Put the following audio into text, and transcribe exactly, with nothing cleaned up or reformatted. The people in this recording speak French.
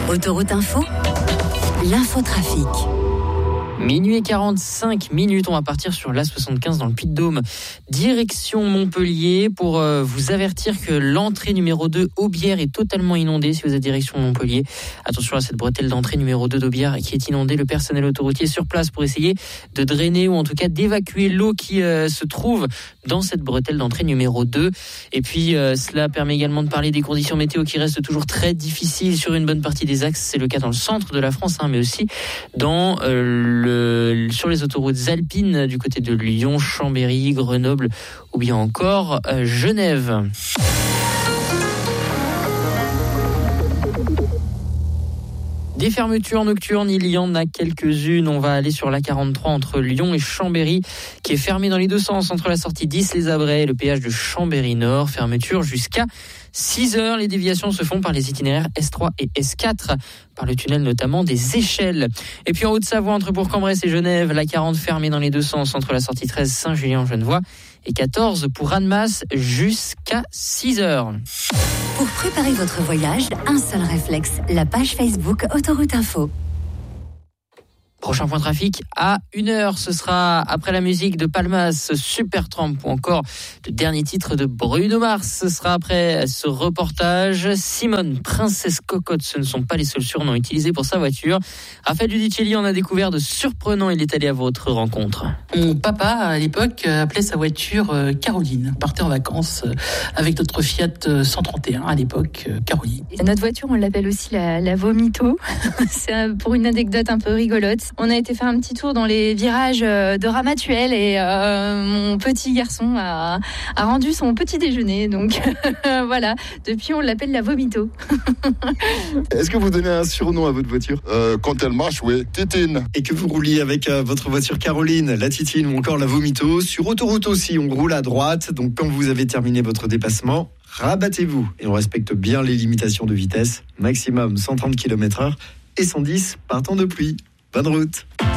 Autoroute Info, l'infotrafic. Minuit et quarante-cinq minutes, on va partir sur l'A soixante-quinze dans le Puy-de-Dôme, direction Montpellier, pour euh, vous avertir que l'entrée numéro deux Aubière est totalement inondée si vous êtes direction Montpellier. Attention à cette bretelle d'entrée numéro deux d'Aubière qui est inondée. Le personnel autoroutier sur place pour essayer de drainer ou en tout cas d'évacuer l'eau qui euh, se trouve dans cette bretelle d'entrée numéro deux. Et puis euh, cela permet également de parler des conditions météo qui restent toujours très difficiles sur une bonne partie des axes. C'est le cas dans le centre de la France, hein, mais aussi dans euh, le sur les autoroutes alpines du côté de Lyon, Chambéry, Grenoble ou bien encore euh, Genève. Des fermetures nocturnes, il y en a quelques-unes. On va aller sur l'A quarante-trois entre Lyon et Chambéry, qui est fermée dans les deux sens entre la sortie d'Is-les-Abrets et le péage de Chambéry-Nord. Fermeture jusqu'à six heures. Les déviations se font par les itinéraires S trois et S quatre, par le tunnel notamment des Échelles. Et puis en Haute-Savoie, entre Bourg-en-Bresse et Genève, l'A quarante fermée dans les deux sens entre la sortie treize Saint-Julien-Genevois et quatorze pour Annemasse jusqu'à six heures. Pour préparer votre voyage, un seul réflexe, la page Facebook Autoroute Info. Prochain point trafic à une heure, ce sera après la musique de Palmas, Supertramp ou encore le dernier titre de Bruno Mars. Ce sera après ce reportage. Simone, Princesse Cocotte, ce ne sont pas les seuls surnoms utilisés pour sa voiture. Raphaël Giudicelli en a découvert de surprenants, il est allé à votre rencontre. Mon papa, à l'époque, appelait sa voiture Caroline. On partait en vacances avec notre Fiat cent trente et un, à l'époque, Caroline. Et notre voiture, on l'appelle aussi la, la Vomito. C'est pour une anecdote un peu rigolote. On a été faire un petit tour dans les virages de Ramatuelle et euh, mon petit garçon a, a rendu son petit déjeuner. Donc voilà, depuis on l'appelle la Vomito. Est-ce que vous donnez un surnom à votre voiture ? euh, Quand elle marche, oui, Titine. Et que vous rouliez avec euh, votre voiture Caroline, la Titine ou encore la Vomito. Sur autoroute aussi, on roule à droite. Donc quand vous avez terminé votre dépassement, rabattez-vous. Et on respecte bien les limitations de vitesse. Maximum cent trente kilomètres heure et cent dix par temps de pluie. Bonne route.